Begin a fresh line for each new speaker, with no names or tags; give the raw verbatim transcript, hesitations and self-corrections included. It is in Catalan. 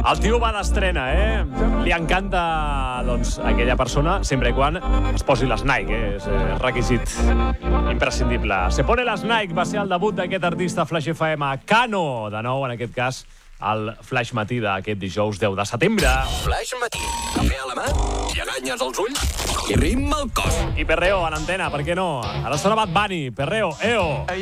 El tio va d'estrena, eh? Li encanta, doncs, aquella persona, sempre i quan es posi les Nike, eh? És eh, requisit imprescindible. Se pone les Nike va ser el debut d'aquest artista Flash F M. Cano, de nou, en aquest cas, el Flash Matí d'aquest dijous deu de setembre.
Flash Matí. Cafè a la mà, lleganyes als ulls i ritme al cos.
I perreo en antena, per què no? Ara sona Bad Bunny. Perreo, eo.